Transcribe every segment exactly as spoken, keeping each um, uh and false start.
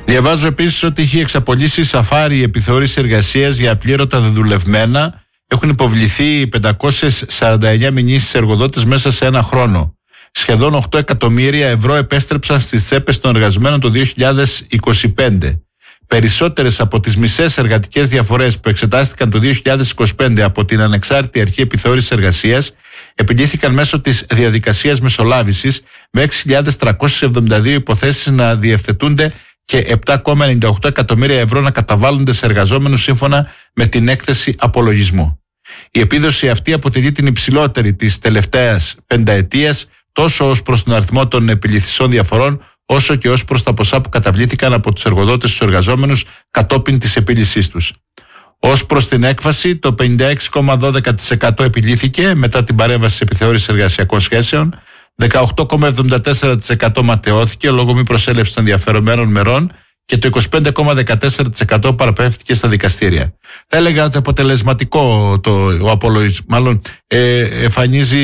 Διαβάζω επίσης ότι έχει εξαπολύσει σαφάρι επιθεώρηση εργασίας για απλήρωτα δεδουλευμένα. Έχουν υποβληθεί πεντακόσιες σαράντα εννέα μηνύσεις σε εργοδότες μέσα σε ένα χρόνο. Σχεδόν οκτώ εκατομμύρια ευρώ επέστρεψαν στις τσέπες των εργαζομένων το δύο χιλιάδες είκοσι πέντε. Περισσότερες από τις μισές εργατικές διαφορές που εξετάστηκαν το δύο χιλιάδες είκοσι πέντε από την Ανεξάρτητη Αρχή Επιθεώρησης Εργασίας επιλύθηκαν μέσω της διαδικασίας μεσολάβησης, με έξι χιλιάδες τριακόσιες εβδομήντα δύο υποθέσεις να διευθετούνται και επτά κόμμα ενενήντα οκτώ εκατομμύρια ευρώ να καταβάλλονται σε εργαζόμενους σύμφωνα με την έκθεση απολογισμού. Η επίδοση αυτή αποτελεί την υψηλότερη της τελευταίας πενταετίας, τόσο ως προς τον αριθμό των επιληθισών διαφορών, όσο και ως προς τα ποσά που καταβλήθηκαν από τους εργοδότες στους εργαζόμενους κατόπιν της επίλυσής τους. Ως προς την έκφαση, το πενήντα έξι κόμμα δώδεκα τοις εκατό επιλύθηκε μετά την παρέμβαση της επιθεώρησης εργασιακών σχέσεων, δεκαοκτώ κόμμα εβδομήντα τέσσερα τοις εκατό ματαιώθηκε λόγω μη προσέλευσης των ενδιαφερομένων μερών και το είκοσι πέντε κόμμα δεκατέσσερα τοις εκατό παραπέμφθηκε στα δικαστήρια. Θα έλεγα ότι αποτελεσματικό το, ο απολογισμός, μάλλον ε, εμφανίζει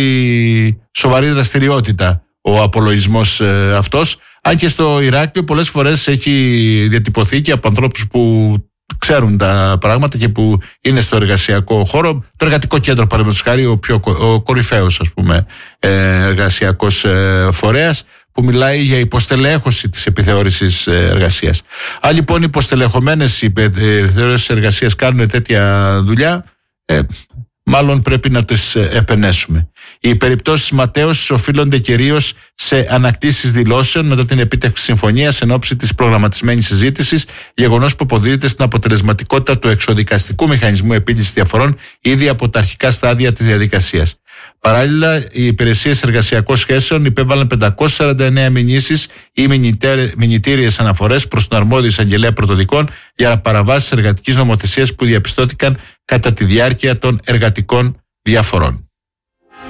σοβαρή δραστηριότητα ο απολογισμός ε, αυτός, αν και στο Ηράκλειο πολλές φορές έχει διατυπωθεί και από ανθρώπους που ξέρουν τα πράγματα και που είναι στο εργασιακό χώρο. Το εργατικό κέντρο, παραδείγματος χάρη, ο, πιο, ο κορυφαίος, ας πούμε, ε, εργασιακός ε, φορέας, που μιλάει για υποστελέχωση της επιθεώρησης εργασίας. Αν λοιπόν οι υποστελεχωμένες επιθεώρησεις εργασίας κάνουν τέτοια δουλειά, ε, μάλλον πρέπει να τις επενέσουμε. Οι περιπτώσεις ματέωσης οφείλονται κυρίως σε ανακτήσεις δηλώσεων μετά την επίτευξη συμφωνίας εν ώψη της προγραμματισμένης συζήτησης, γεγονός που αποδίδεται στην αποτελεσματικότητα του εξοδικαστικού μηχανισμού επίλυσης διαφορών ήδη από τα αρχικά στάδια της διαδικασίας. Παράλληλα, οι υπηρεσίες εργασιακών σχέσεων υπέβαλαν πεντακόσιες σαράντα εννέα μηνύσεις ή μηνυτήριες αναφορές προς τον αρμόδιο εισαγγελέα πρωτοδικών για παραβάσεις εργατικής νομοθεσίας που διαπιστώθηκαν κατά τη διάρκεια των εργατικών διαφορών.